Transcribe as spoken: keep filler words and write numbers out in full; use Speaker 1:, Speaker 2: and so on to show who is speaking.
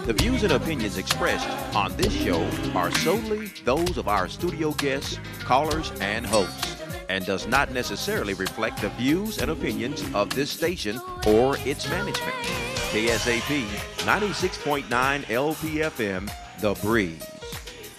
Speaker 1: The views and opinions expressed on this show are solely those of our studio guests, callers, and hosts, and does not necessarily reflect the views and opinions of this station or its management. K S A P ninety-six point nine L P F M, The Breeze.